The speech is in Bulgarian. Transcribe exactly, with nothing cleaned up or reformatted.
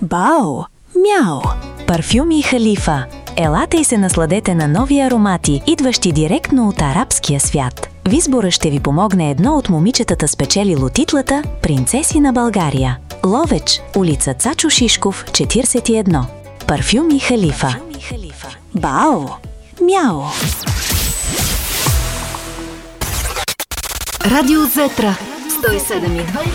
Бао! Мяо! Парфюми Халифа. Елате и се насладете на нови аромати, идващи директно от арабския свят. В избора ще ви помогне едно от момичетата спечелило титлата «Принцеси на България». Ловеч, улица Цачо Шишков, четиридесет и едно. Парфюми Халифа. Бао! Мяо! Радио Зетра сто и седем и две